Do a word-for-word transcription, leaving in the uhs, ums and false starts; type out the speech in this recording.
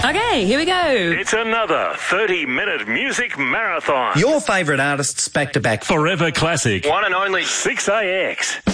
Okay, here we go. It's another thirty-minute music marathon. Your favourite artists back to back. Forever classic. One and only six A X.